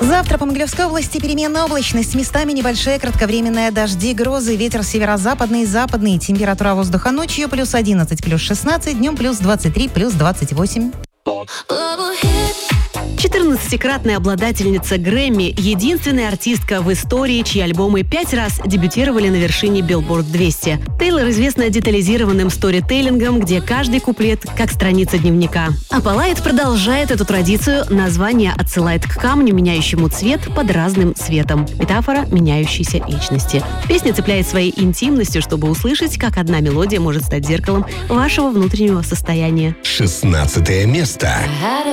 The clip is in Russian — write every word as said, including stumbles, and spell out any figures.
Завтра по Могилевской области переменная облачность. Местами небольшие кратковременные дожди, грозы. Ветер северо-западный, западный. Температура воздуха ночью плюс одиннадцать, плюс шестнадцать. Днем плюс двадцать три, плюс двадцать восемь. четырнадцатикратная обладательница Грэмми, единственная артистка в истории, чьи альбомы пять раз дебютировали на вершине Billboard двести. Тейлор известна детализированным сторителлингом, где каждый куплет как страница дневника. А Полайт продолжает эту традицию. Название отсылает к камню, меняющему цвет под разным цветом. Метафора меняющейся личности. Песня цепляет своей интимностью, чтобы услышать, как одна мелодия может стать зеркалом вашего внутреннего состояния. шестнадцатое место.